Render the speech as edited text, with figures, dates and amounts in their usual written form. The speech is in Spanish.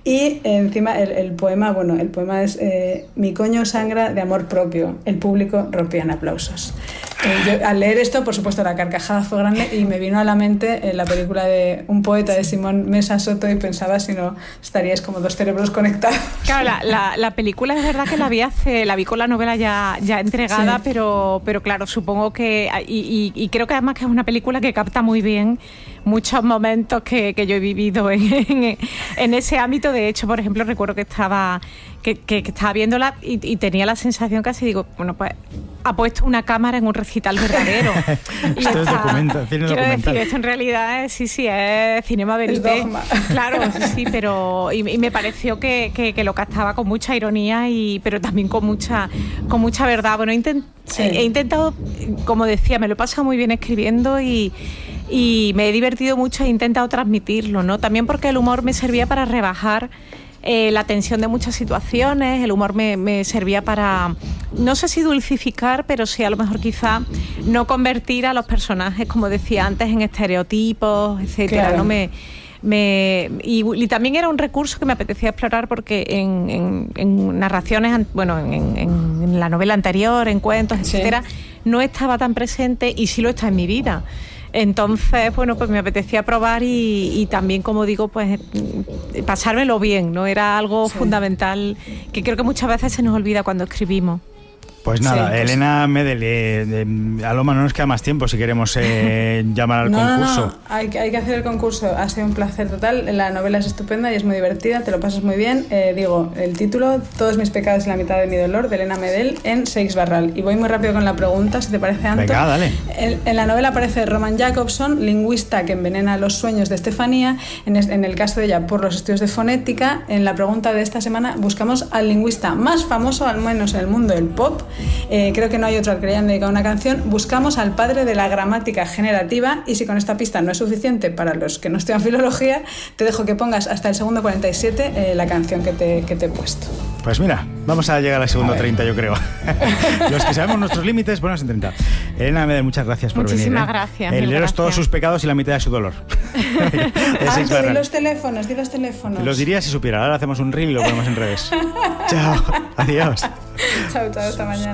Y encima el poema es mi coño sangra de amor propio, el público rompía en aplausos. Yo, al leer esto, por supuesto, la carcajada fue grande y me vino a la mente la película de Un poeta de Simón Mesa Soto y pensaba si no estaríais como dos cerebros conectados. Claro, la película es verdad que la vi con la novela ya entregada, sí. pero claro, supongo que y creo que además que es una película que capta muy bien muchos momentos que yo he vivido en ese ámbito. De hecho, por ejemplo, recuerdo que estaba viéndola y tenía la sensación casi, digo, bueno, pues ha puesto una cámara en un recital verdadero. Esto es documental. Quiero decir, esto en realidad es cinema verité. Claro, sí, pero y me pareció que lo captaba con mucha ironía pero también con mucha verdad. Bueno, he intentado, como decía, me lo he pasado muy bien escribiendo y me he divertido mucho e he intentado transmitirlo, ¿no? También porque el humor me servía para rebajar la tensión de muchas situaciones. El humor me servía para, no sé si dulcificar, pero sí a lo mejor quizá no convertir a los personajes, como decía antes, en estereotipos, etcétera. Claro. Y también era un recurso que me apetecía explorar porque en narraciones, bueno, en la novela anterior, en cuentos, etcétera, no estaba tan presente y sí lo está en mi vida. Entonces, bueno, pues me apetecía probar y también, como digo, pues pasármelo bien, ¿no? Era algo fundamental que creo que muchas veces se nos olvida cuando escribimos. Pues nada, Elena Medel, a Loma no nos queda más tiempo si queremos llamar al concurso. No, hay que hacer el concurso. Ha sido un placer total. La novela es estupenda y es muy divertida, te lo pasas muy bien. Digo, el título, Todos mis pecados y la mitad de mi dolor, de Elena Medel, en Seix Barral. Y voy muy rápido con la pregunta, si te parece, Anto. Venga, dale. En la novela aparece Roman Jacobson, lingüista que envenena los sueños de Estefanía, en el caso de ella por los estudios de fonética. En la pregunta de esta semana buscamos al lingüista más famoso, al menos en el mundo del pop. Creo que no hay otro al que le hayan dedicado una canción. Buscamos al padre de la gramática generativa, y si con esta pista no es suficiente para los que no estudian filología, te dejo que pongas hasta el segundo 47 la canción que te he puesto. Pues mira, vamos a llegar al segundo 30, yo creo. Los que sabemos nuestros límites, ponemos en 30. Elena Medel, muchas gracias por venir. Muchísimas gracias. El leeros todos sus pecados y la mitad de su dolor. Di los teléfonos. Los diría si supiera. Ahora hacemos un reel y lo ponemos en redes. Chao, adiós. Chao, hasta mañana.